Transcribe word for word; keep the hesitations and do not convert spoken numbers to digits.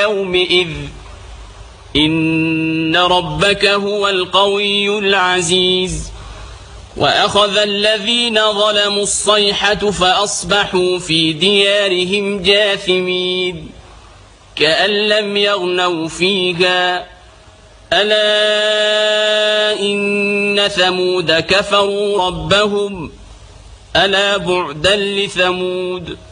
يومئذ إن ربك هو القوي العزيز. وأخذ الذين ظلموا الصيحة فأصبحوا في ديارهم جاثمين كأن لم يغنوا فيها ألا إن ثمود كفروا ربهم ألا بعدا لثمود.